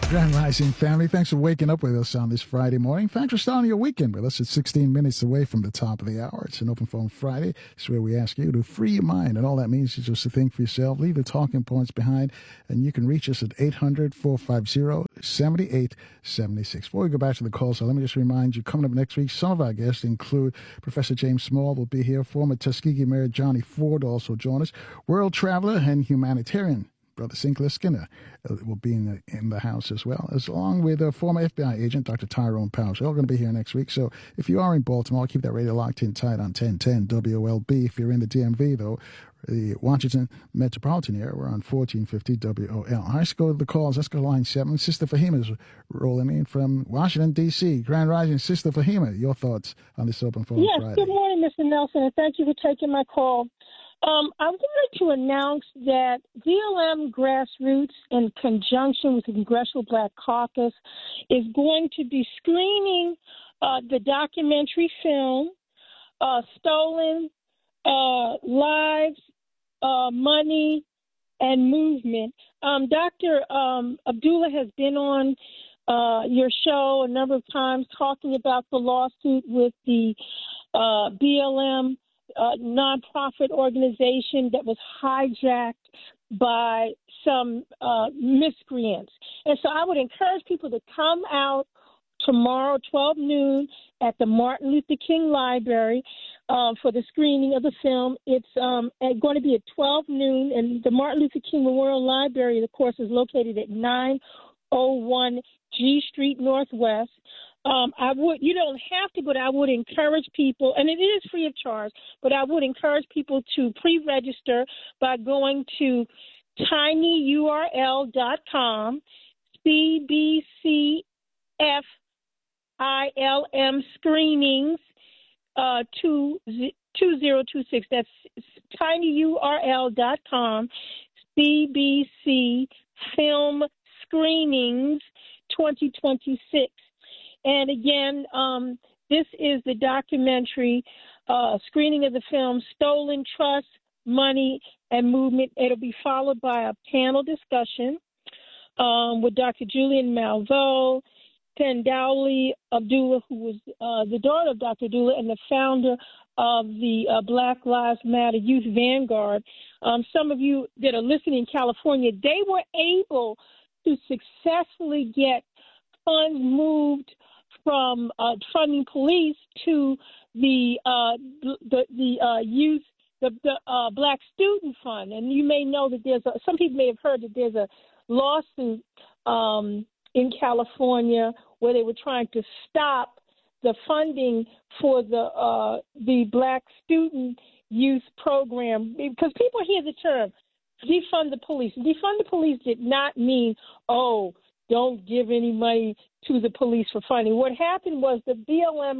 Grand Rising family, thanks for waking up with us on this Friday morning. Thanks for starting your weekend with us. It's 16 minutes away from the top of the hour. It's an open phone Friday. It's where we ask you to free your mind. And all that means is just to think for yourself, leave the talking points behind, and you can reach us at 800-450-7876. Before we go back to the call, so let me just remind you, coming up next week, some of our guests include Professor James Small will be here, former Tuskegee Mayor Johnny Ford will also join us, world traveler and humanitarian Brother Sinclair Skinner will be in the house as well, as along with former FBI agent Dr. Tyrone Powers. They're all going to be here next week. So if you are in Baltimore, keep that radio locked in tight on 1010 WOLB. If you're in the DMV, though, the Washington metropolitan area, we're on 1450 WOL. Let's go to the calls. Let's go to line 7. Sister Fahima's rolling in from Washington, D.C. Grand Rising, Sister Fahima, your thoughts on this open phone Friday? Yes, good morning, Mr. Nelson, and thank you for taking my call. I would like to announce that BLM Grassroots, in conjunction with the Congressional Black Caucus, is going to be screening the documentary film, Stolen Lives, Money, and Movement. Dr. Abdullah has been on your show a number of times talking about the lawsuit with the BLM nonprofit organization that was hijacked by some miscreants. And so I would encourage people to come out tomorrow, 12 noon, at the Martin Luther King Library for the screening of the film. It's going to be at 12 noon, and the Martin Luther King Memorial Library, of course, is located at 901 G Street Northwest. You don't have to, but I would encourage people, and it is free of charge, but I would encourage people to pre-register by going to tinyurl.com, CBCFILM screenings 2026. That's tinyurl.com, CBC film screenings 2026. And again, this is the documentary screening of the film Stolen Trust, Money, and Movement. It'll be followed by a panel discussion with Dr. Julian Malveaux, Tendowli Abdullah, who was the daughter of Dr. Abdullah and the founder of the Black Lives Matter Youth Vanguard. Some of you that are listening in California, they were able to successfully get funds moved from funding police to the youth, the Black Student Fund. And you may know that some people may have heard that there's a lawsuit in California where they were trying to stop the funding for the Black Student Youth Program, because people hear the term defund the police. Defund the police did not mean, don't give any money to the police for funding. What happened was the BLM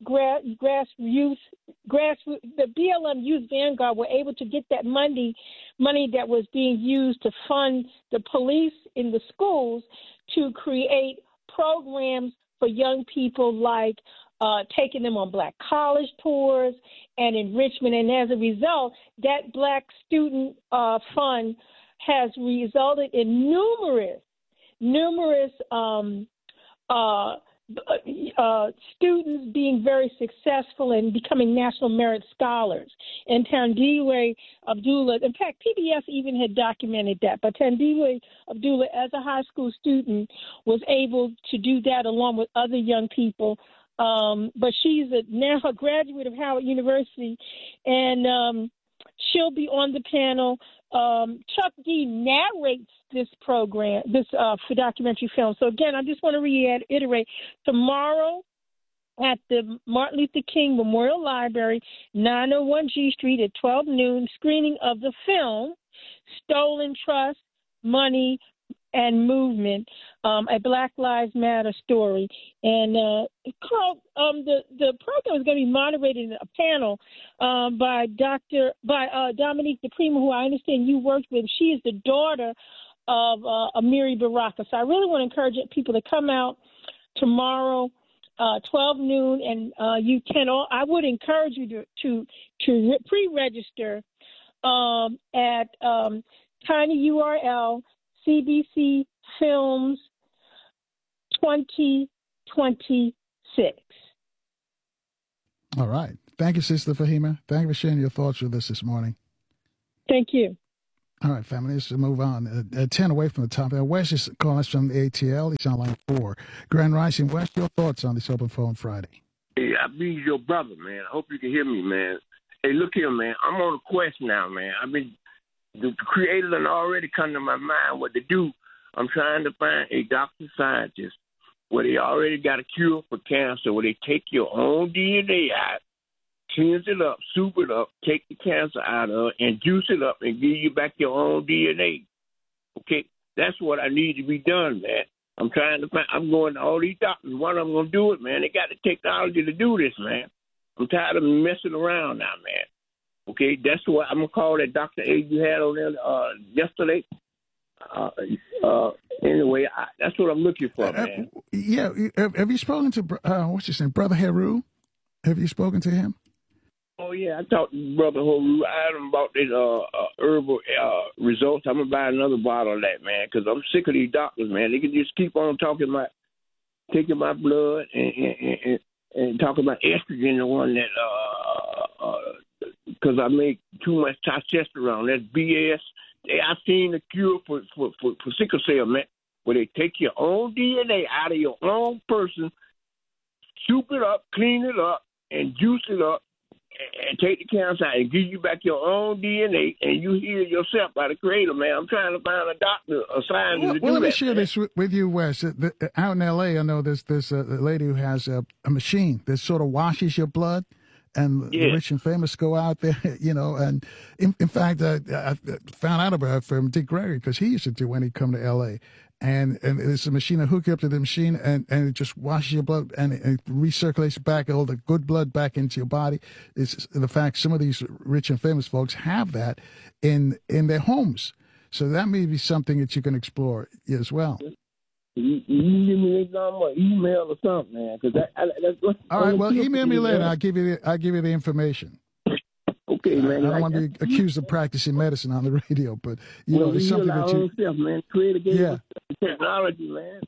the BLM Youth Vanguard were able to get that money that was being used to fund the police in the schools to create programs for young people, like taking them on Black college tours and enrichment. And as a result, that Black Student Fund has resulted in numerous students being very successful and becoming National Merit Scholars. And Tendowli Abdullah, in fact, PBS even had documented that, but Tendowli Abdullah, as a high school student, was able to do that along with other young people. But she's now a graduate of Howard University, and she'll be on the panel. Chuck D narrates this program, this documentary film. So again, I just want to reiterate, tomorrow at the Martin Luther King Memorial Library, 901 G Street at 12 noon, screening of the film Stolen Trust, Money, and Movement, a Black Lives Matter story. And Carl, the program is going to be moderated in a panel by Dominique DePrima, who I understand you worked with. She is the daughter of Amiri Baraka. So I really want to encourage people to come out tomorrow, 12 noon, and you can all. I would encourage you to pre-register at tinyurl CBC Films 2026. All right. Thank you, Sister Fahima. Thank you for sharing your thoughts with us this morning. Thank you. All right, family, let's move on. 10 away from the top. Wes is calling us from the ATL. He's on line 4. Grand Rising, Wes, your thoughts on this Open Phone Friday? Hey, I be your brother, man. I hope you can hear me, man. Hey, look here, man. I'm on a quest now, man. The creator done already come to my mind what to do. I'm trying to find a doctor scientist where they already got a cure for cancer, where they take your own DNA out, cleanse it up, soup it up, take the cancer out of it, and juice it up and give you back your own DNA. Okay? That's what I need to be done, man. I'm going to all these doctors. One of them going to do it, man. They got the technology to do this, man. I'm tired of messing around now, man. Okay? That's what I'm going to call that Dr. A you had on there yesterday. Anyway, that's what I'm looking for, man. Yeah. Have you spoken to, what's his name, Brother Heru? Have you spoken to him? Oh, yeah, I talked to Brother Heru. I asked him about this herbal results. I'm going to buy another bottle of that, man, because I'm sick of these doctors, man. They can just keep on taking my blood and talking about estrogen, the one that, because I make too much testosterone. That's BS. I've seen the cure for sickle cell, man, where they take your own DNA out of your own person, soup it up, clean it up, and juice it up, and take the cancer out and give you back your own DNA, and you heal yourself by the Creator, man. I'm trying to find a doctor, a scientist to do that. Well, let me share this with you, Wes. Out in L.A., I know there's a lady who has a machine that sort of washes your blood. And the rich and famous go out there, and in fact, I found out about it from Dick Gregory because he used to do when he'd come to L.A. And it's a machine that hook you up to the machine and it just washes your blood and it recirculates back all the good blood back into your body. It's the fact some of these rich and famous folks have that in their homes. So that may be something that you can explore as well. You give me his number, email or something, man. Cause that's all right. Well, email me later. I'll give you the information. Okay, man. I don't want to be accused of practicing medicine on the radio, but it's something that you. Self, man. Creator gave us technology, man.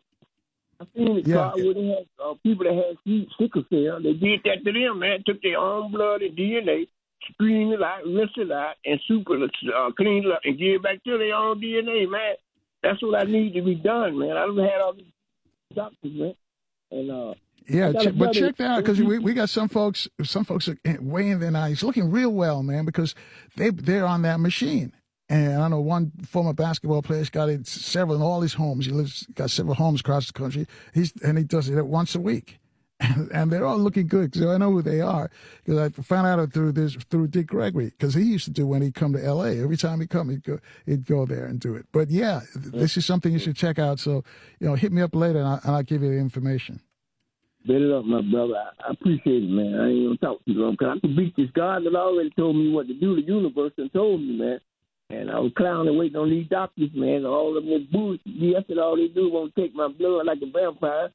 I seen it. Where they had people that had sickle cell. They did that to them, man. Took their own blood and DNA, screened it out, rinsed it out, and cleaned it up and give it back to their own DNA, man. That's what I need to be done, man. I don't had all these doctors, man. And but check that out because we got some folks are way in their 90s looking real well, man, because they're on that machine. And I know one former basketball player's got it several in all his homes. Got several homes across the country. He does it once a week. And they're all looking good, so I know who they are. Because I found out through Dick Gregory, because he used to do when he'd come to L.A. Every time he'd come, he'd go there and do it. But yeah, this is something you should check out. So hit me up later, and I'll give you the information. Bet it up, my brother. I appreciate it, man. I ain't gonna talk too long because I can beat this. God that already told me what to do. The universe and told me, man. And I was clowning, waiting on these doctors, man. All of them is bullshit. Yes, and all they do want to take my blood like a vampire.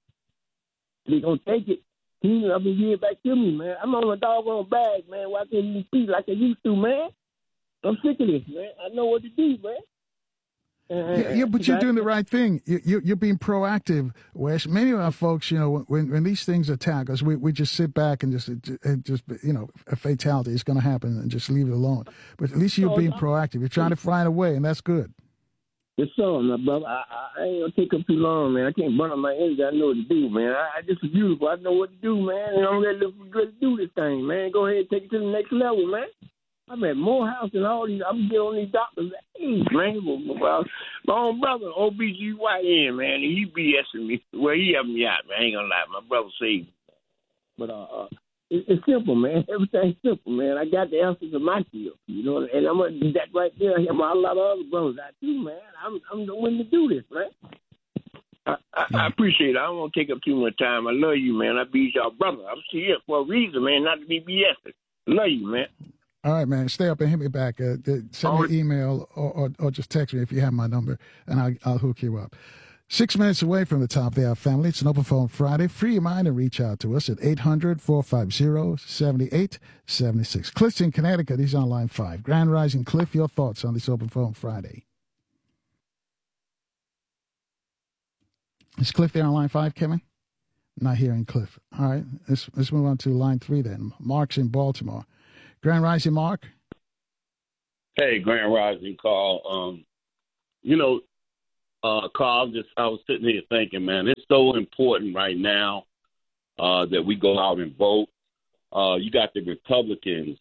They gonna take it, clean it up and give it back to me, man. I'm on a doggone bag, man. Why can't you speak like I used to, man? I'm sick of this, man. I know what to do, man. But you're doing the right thing. You're being proactive, Wes. Many of our folks, when these things attack us, we just sit back and just a fatality is going to happen and just leave it alone. But at least you're being proactive. You're trying to find a way, and that's good. Yes, sir, my brother. I ain't gonna take up too long, man. I can't burn up my energy. I know what to do, man. I just beautiful. I know what to do, man. And I'm ready to do this thing, man. Go ahead and take it to the next level, man. I'm at Morehouse and all these. I'm getting on these doctors' age, man. Well, my own brother, OBGYN, man, he BSing me. Well, he helped me out, man. I ain't gonna lie. My brother saved me. But it's simple, man. Everything's simple, man. I got the answers to my field, and I'm gonna do that right there. I have a lot of other brothers out too, man. I'm the one to do this, man. I appreciate it. I don't want to take up too much time. I love you, man. I be your brother. I'm here for a reason, man, not to be BSing. Love you, man. All right, man. Stay up and hit me back. Send me an email or just text me if you have my number, and I'll hook you up. 6 minutes away from the top of the hour, family. It's an Open Phone Friday. Free your mind and reach out to us at 800-450-7876. Cliff's in Connecticut. He's on line 5. Grand Rising, Cliff, your thoughts on this Open Phone Friday? Is Cliff there on line 5, Kevin? Not hearing Cliff. All right, let's move on to line 3 then. Mark's in Baltimore. Grand Rising, Mark. Hey, Grand Rising, Carl. Carl, I was sitting here thinking, man, it's so important right now that we go out and vote. You got the Republicans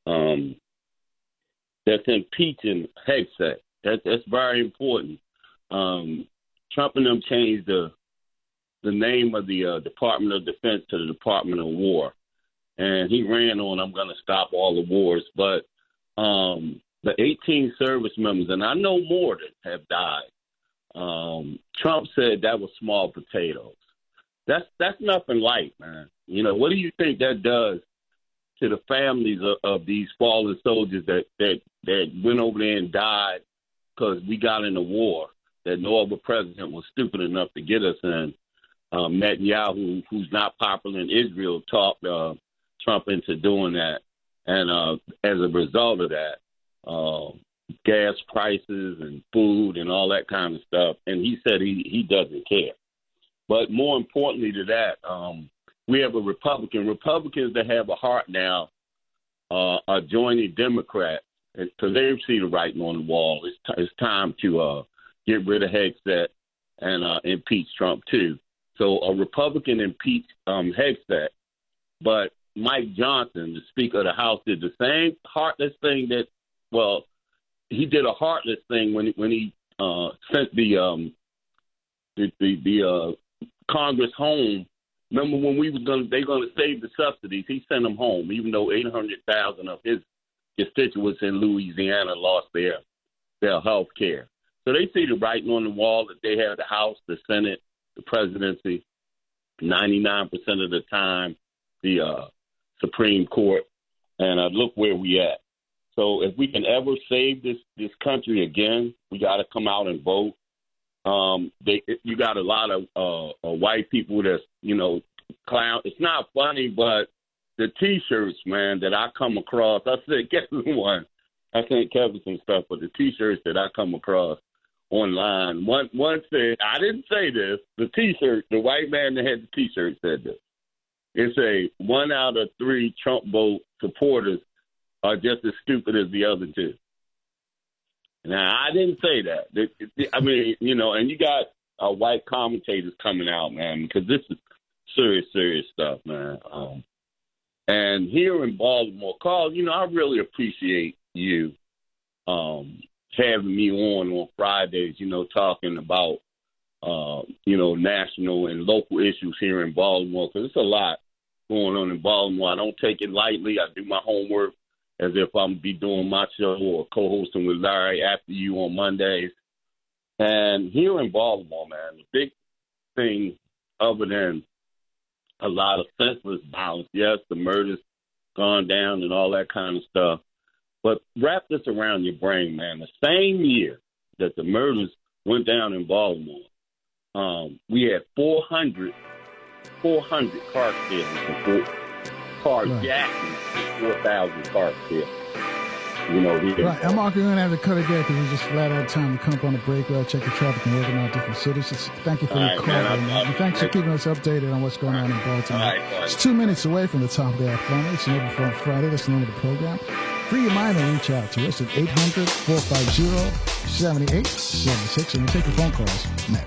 that's impeaching Hegseth. That's very important. Trump and them changed the name of the Department of Defense to the Department of War. And he ran on, I'm going to stop all the wars. But the 18 service members, and I know more that have died, Trump said that was small potatoes. That's nothing light, man. What do you think that does to the families of these fallen soldiers that went over there and died because we got in a war that no other president was stupid enough to get us in? Netanyahu, who's not popular in Israel, talked Trump into doing that. And as a result of that, gas prices and food and all that kind of stuff. And he said he doesn't care. But more importantly to that, we have Republicans that have a heart now are joining Democrats because they see the writing on the wall. It's time to get rid of Hegseth and impeach Trump too. So a Republican impeached Hegseth, but Mike Johnson, the Speaker of the House, did the same heartless thing he did a heartless thing when he sent the Congress home. Remember when they're going to save the subsidies? He sent them home, even though 800,000 of his constituents in Louisiana lost their health care. So they see the writing on the wall that they have the House, the Senate, the presidency, 99% of the time, the Supreme Court, and look where we at. So if we can ever save this country again, we got to come out and vote. You got a lot of white people that's, clown. It's not funny, but the T-shirts, man, that I come across, I sent Kevin some stuff, but the T-shirts that I come across online, one said, I didn't say this, the T-shirt, the white man that had the T-shirt said this. It's a 1 out of 3 Trump vote supporters are just as stupid as the other two. Now, I didn't say that. I mean, and you got white commentators coming out, man, because this is serious stuff, man. And here in Baltimore, Carl, I really appreciate you having me on Fridays, talking about, national and local issues here in Baltimore, because it's a lot going on in Baltimore. I don't take it lightly. I do my homework as if I'm be doing my show or co-hosting with Larry after you on Mondays. And here in Baltimore, man, the big thing other than a lot of senseless violence, yes, the murders gone down and all that kind of stuff, but wrap this around your brain, man. The same year that the murders went down in Baltimore, we had 400 car stealings and carjacking, 4,000 car stealings. Right. I'm Mark, we're going to have to cut it there because we just flat out of time to come up on the break. We'll check the traffic and working out different cities. Thank you for your call. And thanks for keeping us updated on what's going on in Baltimore. It's 2 minutes away from the top of the hour Friday. It's Never Fun Friday. That's the name of the program. Free your mind and reach out to us at 800-450-7876. And we'll take your phone calls next.